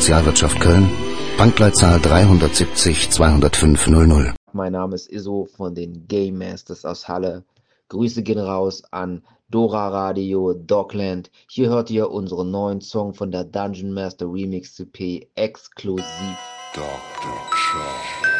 Sozialwirtschaft Köln, Bankleitzahl 370 205 00. Mein Name ist Iso von den Game Masters aus Halle. Grüße gehen raus an Dora Radio, Dogland. Hier hört ihr unseren neuen Song von der Dungeon Master Remix CP exklusiv. Dr. Charles.